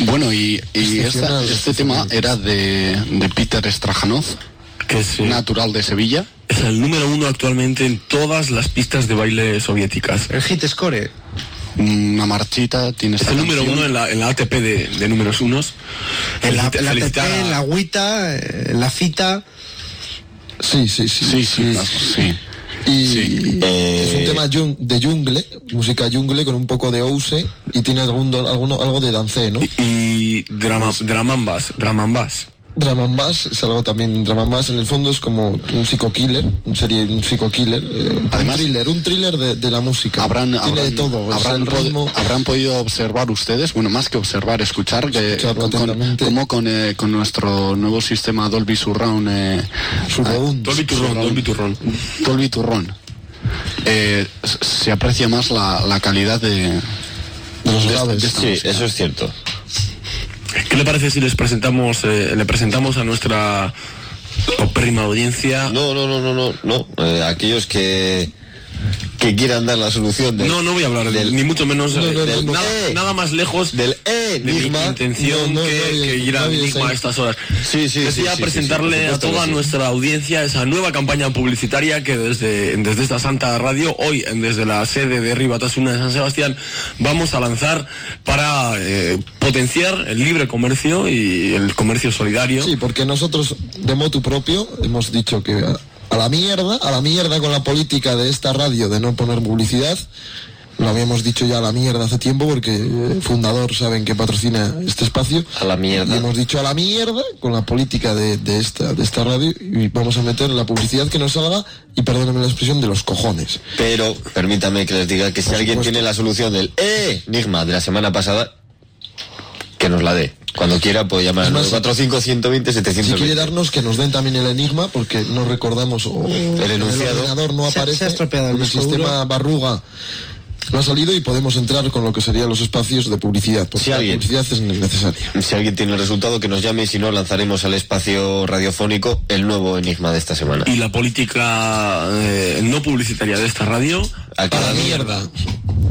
Bueno, y este tema era de Peter Strahanov, que es natural de Sevilla. Es el número 1 actualmente en todas las pistas de baile soviéticas. El hit score. Una marchita, tiene es el número 1 en la ATP de números unos. En la ATP, en la agüita, en la cita. Sí. Y es un tema de jungle, música jungle con un poco de house y tiene algo de dance, ¿no? Y drum and bass. Drum and bass es algo también. Drum and bass en el fondo es como un psico-killer, un psico-killer, además un thriller de la música. Tiene de todo. Habrán podido observar ustedes, bueno, más que observar, escuchar cómo con nuestro nuevo sistema Dolby Surround, Dolby Turron, se aprecia más la calidad de los graves. Sí, eso es cierto. ¿Qué le parece si le presentamos a nuestra opérrima audiencia? No. Aquellos que quieran dar la solución no voy a hablar ni mucho menos nada más lejos del enigma, de mi intención que ir al enigma a estas horas. Decía presentarle a toda nuestra audiencia esa nueva campaña publicitaria que desde esta Santa Radio, hoy desde la sede de Ribatasuna de San Sebastián, vamos a lanzar para potenciar el libre comercio y el comercio solidario. Sí, porque nosotros de motu propio hemos dicho que a la mierda con la política de esta radio de no poner publicidad. Lo habíamos dicho ya a la mierda hace tiempo porque el fundador saben que patrocina este espacio. A la mierda. Y hemos dicho a la mierda con la política de esta radio y vamos a meter la publicidad que nos salga y perdónenme la expresión de los cojones. Pero permítame que les diga que si alguien tiene la solución del enigma de la semana pasada, que nos la dé. Cuando quiera puede llamar al 945-120-720. Si quiere darnos, que nos den también el enigma, porque no recordamos, el ordenador no aparece, se ha estropeado el sistema Barruga no ha salido y podemos entrar con lo que serían los espacios de publicidad, porque la publicidad es necesaria. Si alguien tiene el resultado, que nos llame, y si no, lanzaremos al espacio radiofónico el nuevo enigma de esta semana. Y la política no publicitaria de esta radio, a la mierda.